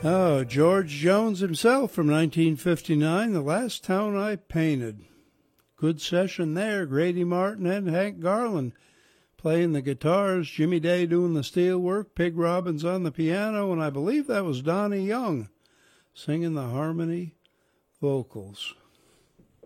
Oh, George Jones himself from 1959, The Last Town I Painted. Good session there. Grady Martin and Hank Garland playing the guitars, Jimmy Day doing the steel work, Pig Robbins on the piano, and I believe that was Donnie Young singing the harmony vocals.